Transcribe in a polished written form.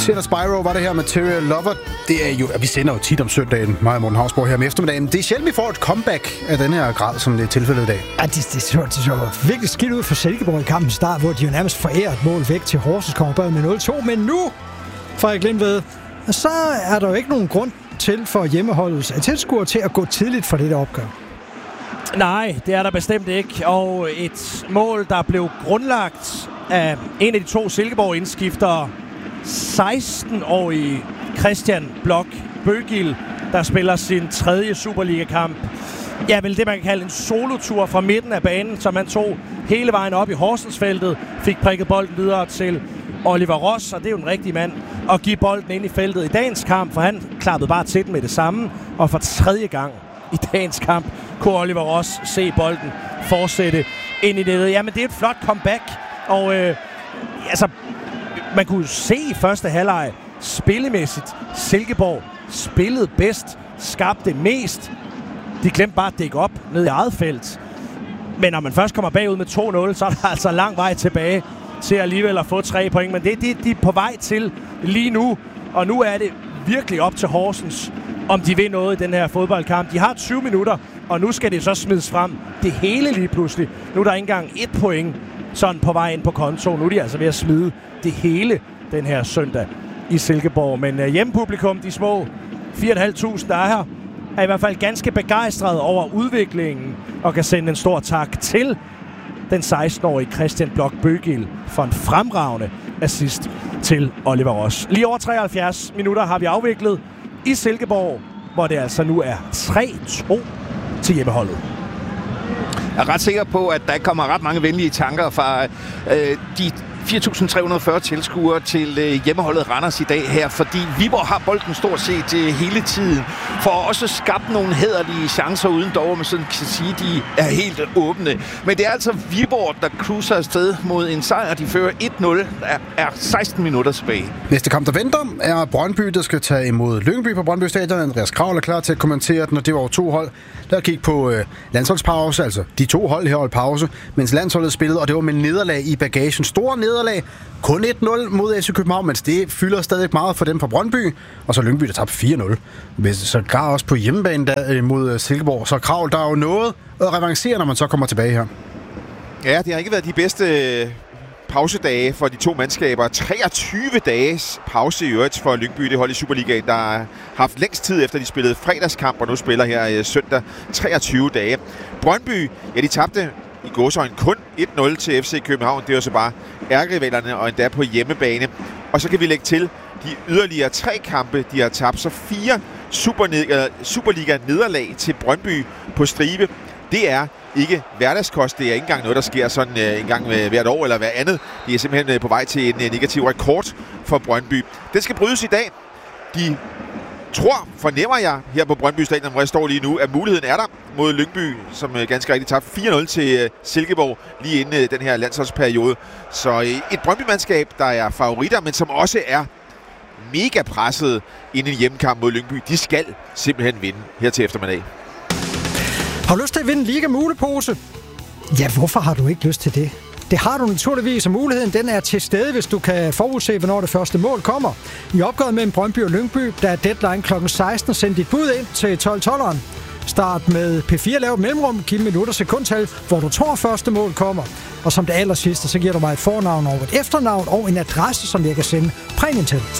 Sender Spyro var det her, Material Lover. Det er jo, vi sender jo tit om søndagen, mig og Morten Havsborg her om eftermiddagen. Det er sjældent, vi får et comeback af den her grad, som det er tilfældet i dag. Ja, det så virkelig skidt ud for Silkeborg i kampens start, hvor de jo nærmest forærer et mål væk til Horsens, kommer bag med 0-2. Men nu, Frederik Lindved, så er der jo ikke nogen grund til for hjemmeholdets tilskuere til at gå tidligt for det der opgør. Nej, det er der bestemt ikke. Og et mål, der blev grundlagt af en af de to Silkeborg-indskiftere, 16-årige Christian Blok Bøgil, der spiller sin 3. Superliga-kamp. Ja, vel det, man kan kalde en solotur fra midten af banen, som han tog hele vejen op i Horsensfeltet, fik prikket bolden videre til Oliver Ross, og det er jo en rigtig mand, at give bolden ind i feltet i dagens kamp, for han klappede bare til den med det samme, og for 3. gang i dagens kamp kunne Oliver Ross se bolden fortsætte ind i nettet. Jamen, det er et flot comeback, og man kunne se i første halvleg spillemæssigt, Silkeborg spillede bedst, skabte mest. De glemte bare at dække op ned i eget felt. Men når man først kommer bagud med 2-0, så er der altså lang vej tilbage til alligevel at få 3 point. Men det er de er på vej til lige nu, og nu er det virkelig op til Horsens, om de vil noget i den her fodboldkamp. De har 20 minutter, og nu skal det så smides frem. Det hele lige pludselig. Nu er der ikke engang 1 point sådan på vej ind på konto. Nu er de altså ved at smide det hele den her søndag i Silkeborg. Men hjemmepublikum, de små 4.500, der er her, er i hvert fald ganske begejstret over udviklingen og kan sende en stor tak til den 16-årige Christian Blok Bøgil for en fremragende assist til Oliver Ross. Lige over 73 minutter har vi afviklet i Silkeborg, hvor det altså nu er 3-2 til hjemmeholdet. Jeg er ret sikker på, at der kommer ret mange venlige tanker fra de 4.340 tilskuere til hjemmeholdet Randers i dag her, fordi Viborg har bolden stort set hele tiden, for også skabt nogle hæderlige chancer uden dog, man sådan kan sige, de er helt åbne. Men det er altså Viborg, der cruiser afsted mod en sejr. De fører 1-0. Der er 16 minutter tilbage. Næste kamp, der venter, er Brøndby, der skal tage imod Lyngby på Brøndby Stadion. Andreas Kravl er klar til at kommentere den, og det var jo 2 hold, der gik på landsholdspause, altså de 2 hold her holdt pause, mens landsholdet spillede, og det var med nederlag i bagagen. Store nederlag. Kun 1-0 mod FC København, mens det fylder stadig meget for dem fra Brøndby. Og så Lyngby, der tabte 4-0. Så gar også på hjemmebane der, mod Silkeborg. Så Kravl, der er jo noget at revancere, når man så kommer tilbage her. Ja, det har ikke været de bedste pausedage for de 2 mandskaber. 23 dages pause i øvrigt for Lyngby, det hold i Superligaen, der har haft længst tid efter, de spillede fredagskamp, og nu spiller her søndag 23 dage. Brøndby, ja, de tabte i gåseøjne kun 1-0 til FC København. Det er jo så bare ærgerivalerne, og endda på hjemmebane. Og så kan vi lægge til de yderligere 3 kampe, de har tabt. Så 4 Superliga-nederlag til Brøndby på stribe. Det er ikke hverdagskost. Det er ikke engang noget, der sker sådan en gang hvert år eller hver andet. Det er simpelthen på vej til en negativ rekord for Brøndby. Den skal brydes i dag. De fornemmer jeg her på Brøndby Stadion, hvor jeg står lige nu, at muligheden er der mod Lyngby, som ganske rigtigt tabte 4-0 til Silkeborg lige inden den her landsholdsperiode. Så et Brøndby-mandskab, der er favoritter, men som også er mega presset inden en hjemmekamp mod Lyngby. De skal simpelthen vinde her til eftermiddag. Har du lyst til at vinde en Liga-mulepose? Ja, hvorfor har du ikke lyst til det? Det har du naturligvis, og muligheden den er til stede, hvis du kan forudse, hvornår det første mål kommer. I opgøret mellem Brøndby og Lyngby, der er deadline kl. 16, send dit bud ind til 12-12'eren. Start med P4, lav mellemrum, giv minutter sekundtal, hvor du tror første mål kommer. Og som det allersidste, så giver du mig et fornavn og et efternavn og en adresse, som jeg kan sende præmien til.